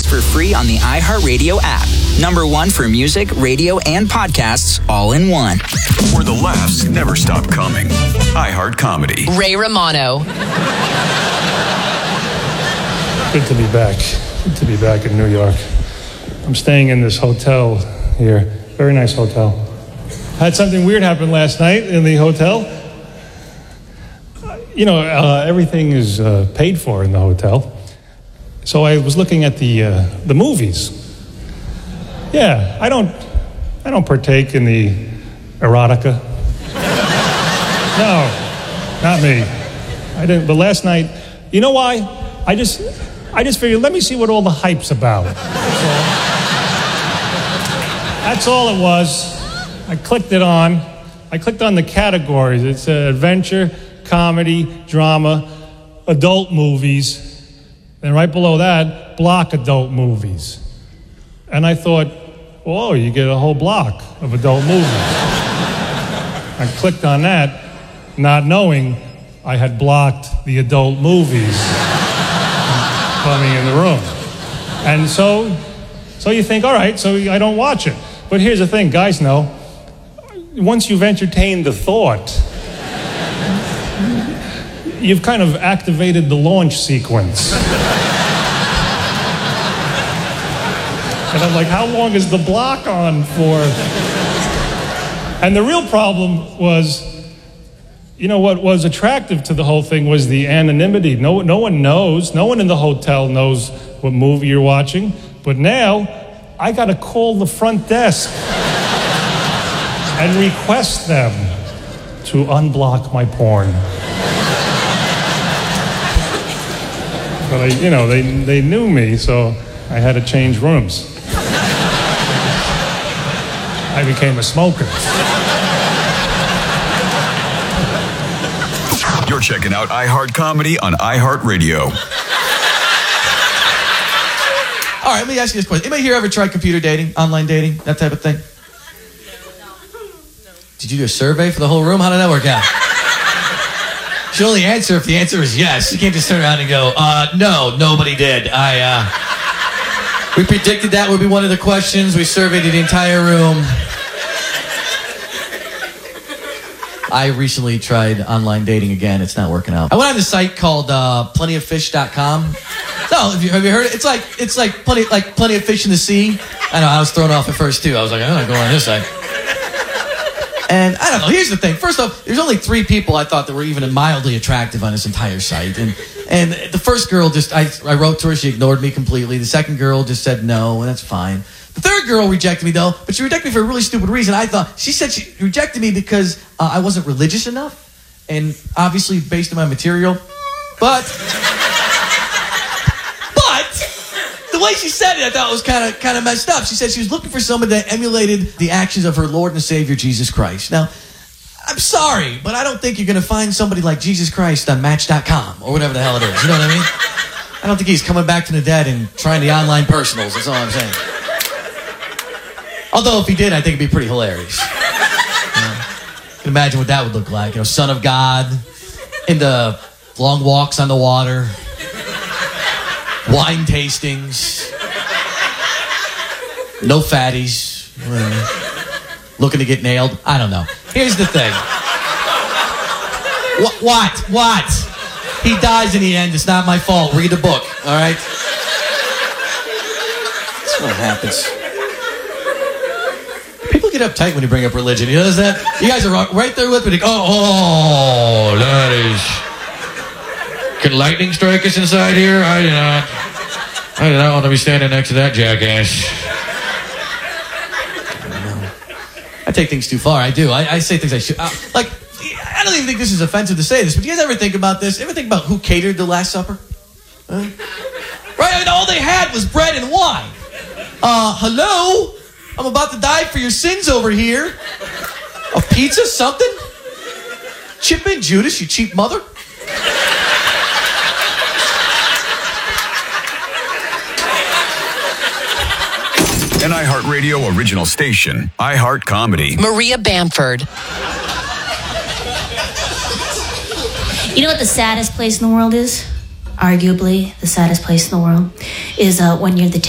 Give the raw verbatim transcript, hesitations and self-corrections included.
for free on the iHeartRadio app. Number one for music, radio, and podcasts all in one. Where the laughs never stop coming. iHeart Comedy. Ray Romano. Good to be back. Good to be back in New York. I'm staying in this hotel here. Very nice hotel. Had something weird happen last night in the hotel. You know, uh, everything is uh, paid for in the hotel. So I was looking at the uh, the movies. Yeah, I don't I don't partake in the erotica. No, not me. I didn't. But last night, you know why? I just I just figured, let me see what all the hype's about. That's all. That's all it was. I clicked it on. I clicked on the categories. It's uh, adventure, comedy, drama, adult movies. And right below that, block adult movies. And I thought, whoa, you get a whole block of adult movies. I clicked on that, not knowing I had blocked the adult movies coming in the room. And so, so you think, all right, so I don't watch it. But here's the thing, guys know, once you've entertained the thought, you've kind of activated the launch sequence. And I'm like, how long is the block on for? And the real problem was, you know, what was attractive to the whole thing was the anonymity. No, no one knows, no one in the hotel knows what movie you're watching. But now, I gotta call the front desk and request them to unblock my porn. But I, you know, they they knew me, so I had to change rooms. I became a smoker. You're checking out iHeart Comedy on iHeartRadio. All right, let me ask you this question. Anybody here ever tried computer dating, online dating, that type of thing? Did you do a survey for the whole room? How did that work out? You should only answer if the answer is yes. You can't just turn around and go, uh, no, nobody did. I, uh, we predicted that would be one of the questions. We surveyed the entire room. I recently tried online dating again. It's not working out. I went on this site called uh, plenty of fish dot com. No, have you, have you heard it? It's like it's like plenty like plenty of fish in the sea. I know, I was thrown off at first too. I was like, I'm not going on this site. And I don't know, here's the thing. First off, there's only three people I thought that were even mildly attractive on this entire site. And and the first girl just, I, I wrote to her, she ignored me completely. The second girl just said no, and that's fine. The third girl rejected me though, but she rejected me for a really stupid reason. I thought, she said she rejected me because uh, I wasn't religious enough. And obviously based on my material. But, but, the way she said it, I thought was kind of kind of messed up. She said she was looking for someone that emulated the actions of her Lord and Savior, Jesus Christ. Now, I'm sorry, but I don't think you're going to find somebody like Jesus Christ on Match dot com or whatever the hell it is. You know what I mean? I don't think he's coming back from the dead and trying the online personals. That's all I'm saying. Although if he did, I think it'd be pretty hilarious. You know, you can imagine what that would look like. You know, Son of God, into long walks on the water, wine tastings, no fatties, uh, looking to get nailed. I don't know. Here's the thing. What? What? What? He dies in the end. It's not my fault. Read the book, all right? That's what happens. People get uptight when you bring up religion. You notice that? You guys are right there with me. Like, oh, oh, that is... Can lightning strike us inside here? I do not... I do not want to be standing next to that jackass. I take things too far. I do. I, I say things I should. Uh, like, I don't even think this is offensive to say this, but do you guys ever think about this? Ever think about who catered the Last Supper? Huh? Right? I mean, all they had was bread and wine. Uh, hello? I'm about to die for your sins over here. A pizza? Something? Chip in, Judas, you cheap mother. An iHeartRadio original station, iHeart Comedy. Maria Bamford. You know what the saddest place in the world is? Arguably, the saddest place in the world is uh, when you're the